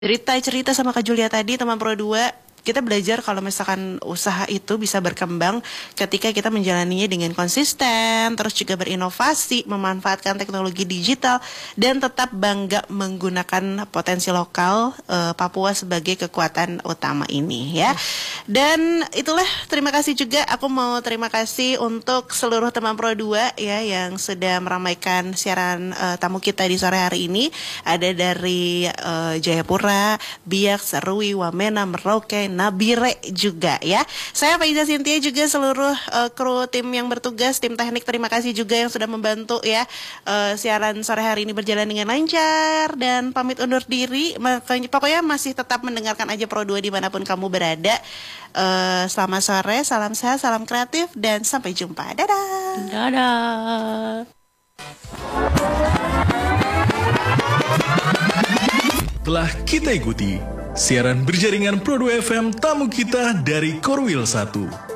Cerita-cerita sama Kak Julia tadi, teman Pro 2, kita belajar kalau misalkan usaha itu bisa berkembang ketika kita menjalaninya dengan konsisten, terus juga berinovasi, memanfaatkan teknologi digital, dan tetap bangga menggunakan potensi lokal Papua sebagai kekuatan utama ini ya. Dan itulah, terima kasih juga, aku mau terima kasih untuk seluruh teman Pro 2 ya yang sudah meramaikan siaran tamu kita di sore hari ini. Ada dari Jayapura, Biak, Serui, Wamena, Merauke, Nabire juga ya. Saya Faiza Sintia juga seluruh kru tim yang bertugas, tim teknik, terima kasih juga yang sudah membantu ya siaran sore hari ini berjalan dengan lancar, dan pamit undur diri. Pokoknya masih tetap mendengarkan aja Pro 2 dimanapun kamu berada. Selamat sore, salam sehat, salam kreatif, dan sampai jumpa. Dadah. Dadah. Telah kita ikuti siaran berjaringan Pro 2 FM tamu kita dari Korwil 1.